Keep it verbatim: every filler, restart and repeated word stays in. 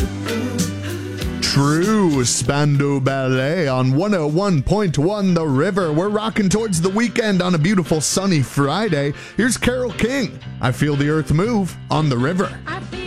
True Spandau Ballet on one oh one point one The River. We're rocking towards the weekend on a beautiful sunny Friday. Here's Carole King. I feel the earth move on The River. I feel